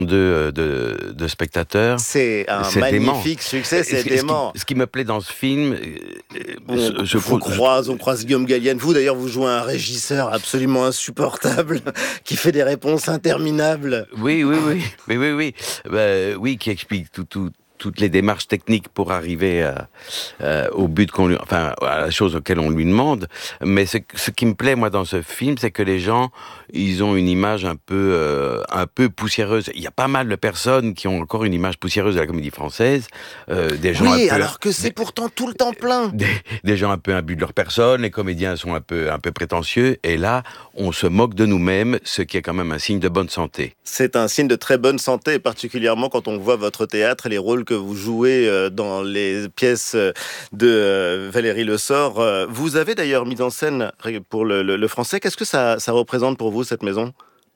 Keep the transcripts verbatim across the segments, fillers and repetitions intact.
de, de, de spectateurs. C'est un C'est magnifique dément. succès, c'est ce, dément. Ce qui, ce qui me plaît dans ce film, On, je, je vous je, croise, on croise Guillaume Gallienne. Vous, d'ailleurs, vous jouez un régisseur absolument insupportable qui fait des réponses interminables. Oui, oui, oui, oui, oui, oui, bah, oui, qui explique tout, tout, toutes les démarches techniques pour arriver à, euh, au but qu'on lui, enfin, à la chose auquel on lui demande. Mais ce, ce qui me plaît, moi, dans ce film, c'est que les gens, ils ont une image un peu, euh, un peu poussiéreuse. Il y a pas mal de personnes qui ont encore une image poussiéreuse de la comédie française. Euh, des gens Oui, un peu, alors que c'est des, pourtant tout le temps plein. Des, des gens un peu imbus de leur personne, les comédiens sont un peu, un peu prétentieux. Et là, on se moque de nous-mêmes, ce qui est quand même un signe de bonne santé. C'est un signe de très bonne santé, particulièrement quand on voit votre théâtre et les rôles que vous jouez dans les pièces de Valérie Le Sort. Vous avez d'ailleurs mis en scène pour le, le, le français. Qu'est-ce que ça, ça représente pour vous, cette maison ?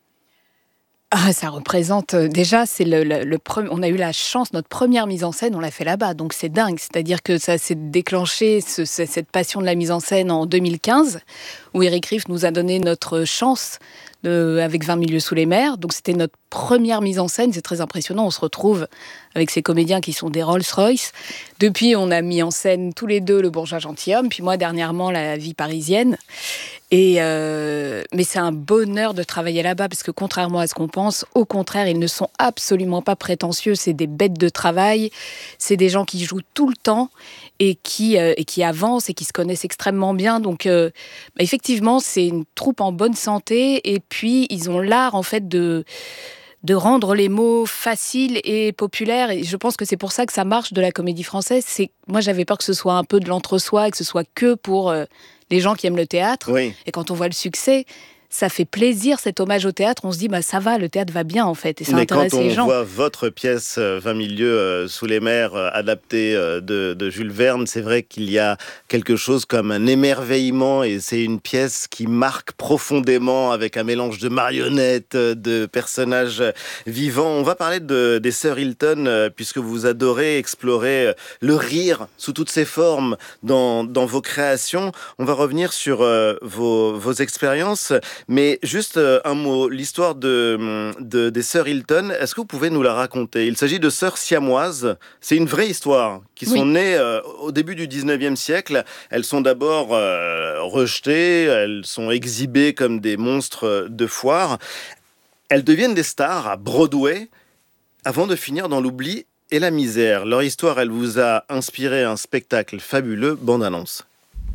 Ah, ça représente déjà, c'est le, le, le pre... on a eu la chance, notre première mise en scène, on l'a fait là-bas, donc c'est dingue. C'est-à-dire que ça s'est déclenché, ce, cette passion de la mise en scène en deux mille quinze, où Eric Riff nous a donné notre chance de, avec vingt milieux sous les mers. Donc c'était notre première mise en scène, c'est très impressionnant. On se retrouve avec ces comédiens qui sont des Rolls-Royce. Depuis, on a mis en scène tous les deux Le Bourgeois Gentilhomme, puis moi dernièrement La Vie parisienne. Et euh, mais c'est un bonheur de travailler là-bas parce que contrairement à ce qu'on pense, au contraire, ils ne sont absolument pas prétentieux. C'est des bêtes de travail. C'est des gens qui jouent tout le temps et qui, euh, et qui avancent et qui se connaissent extrêmement bien. Donc, euh, bah, effectivement, c'est une troupe en bonne santé. Et puis, ils ont l'art, en fait, de... de rendre les mots faciles et populaires. Et je pense que c'est pour ça que ça marche de la comédie française. C'est... Moi, j'avais peur que ce soit un peu de l'entre-soi et que ce soit que pour euh, les gens qui aiment le théâtre. Oui. Et quand on voit le succès, ça fait plaisir, cet hommage au théâtre. On se dit, bah, ça va, le théâtre va bien, en fait. Et ça Mais intéresse quand on les gens. voit votre pièce vingt milieux euh, sous les mers, euh, adaptée euh, de, de Jules Verne, c'est vrai qu'il y a quelque chose comme un émerveillement et c'est une pièce qui marque profondément avec un mélange de marionnettes, de personnages vivants. On va parler de, des sœurs Hilton, euh, puisque vous adorez explorer le rire sous toutes ses formes dans, dans vos créations. On va revenir sur euh, vos, vos expériences. Mais juste euh, un mot, l'histoire de, de, des sœurs Hilton, est-ce que vous pouvez nous la raconter ? Il s'agit de sœurs siamoises, c'est une vraie histoire, qui sont oui. nées euh, au début du dix-neuvième siècle. Elles sont d'abord euh, rejetées, elles sont exhibées comme des monstres de foire. Elles deviennent des stars à Broadway, avant de finir dans l'oubli et la misère. Leur histoire, elle vous a inspiré un spectacle fabuleux, bande-annonce.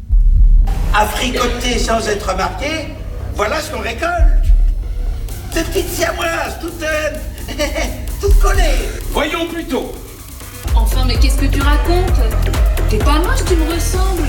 À fricoter sans être remarqué, voilà ce qu'on récolte. Ces petites siamoises, toutes, euh, toutes collées. Voyons plutôt. Enfin, mais qu'est-ce que tu racontes ? T'es pas moche, tu me ressembles.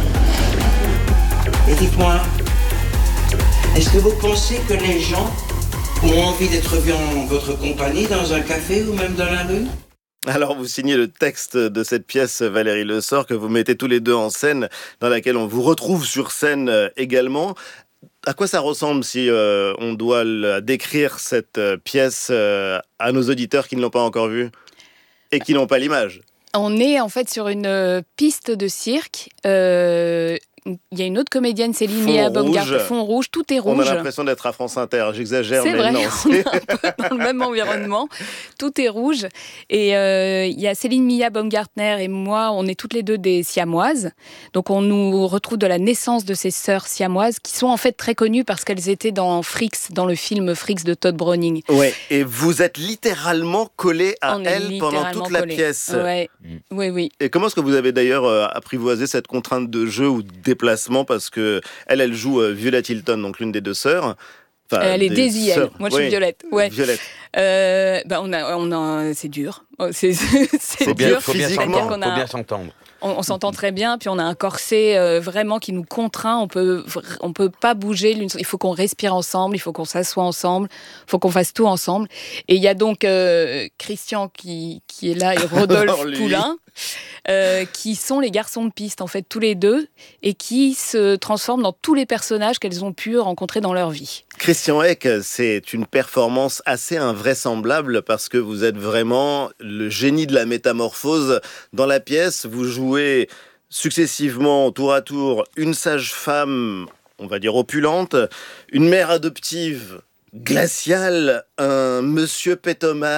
Et dites-moi, est-ce que vous pensez que les gens ont envie d'être vus en votre compagnie dans un café ou même dans la rue ? Alors, vous signez le texte de cette pièce, Valérie Le Sort, que vous mettez tous les deux en scène, dans laquelle on vous retrouve sur scène également. À quoi ça ressemble si euh, on doit la décrire, cette pièce, euh, à nos auditeurs qui ne l'ont pas encore vue et qui n'ont pas l'image ? On est en fait sur une piste de cirque. Euh, il y a une autre comédienne, Céline Mia Baumgartner, fond rouge, tout est rouge. On a l'impression d'être à France Inter, j'exagère, c'est mais vrai, non. On est un peu dans le même environnement, tout est rouge. Et euh, il y a Céline Mia Baumgartner et moi, on est toutes les deux des siamoises. Donc on nous retrouve de la naissance de ces sœurs siamoises, qui sont en fait très connues parce qu'elles étaient dans Freaks, dans le film Freaks de Todd Browning. Ouais. Et vous êtes littéralement collés à on elles pendant toute la collés. pièce. Ouais. Mmh. Oui, oui. Et comment est-ce que vous avez d'ailleurs euh, apprivoisé cette contrainte de jeu ou de déplacement, parce que elle, elle joue euh, Violette Hilton, donc l'une des deux sœurs. Enfin, elle est Daisy, elle. Moi, je suis oui. Violette. Ouais. Violette. Euh, bah, on a, on a, c'est dur. C'est, c'est faut bien, dur. Faut bien s'entendre. Faut bien s'entendre. On, on s'entend très bien, puis on a un corset euh, vraiment qui nous contraint. On peut, on peut pas bouger. Il faut qu'on respire ensemble, il faut qu'on s'assoie ensemble, il faut qu'on fasse tout ensemble. Et il y a donc euh, Christian qui, qui est là et Rodolphe Poulain. Euh, qui sont les garçons de piste, en fait, tous les deux, et qui se transforment dans tous les personnages qu'elles ont pu rencontrer dans leur vie. Christian Eck, c'est une performance assez invraisemblable parce que vous êtes vraiment le génie de la métamorphose. Dans la pièce, vous jouez successivement, tour à tour, une sage-femme, on va dire opulente, une mère adoptive glacial, un monsieur pétomane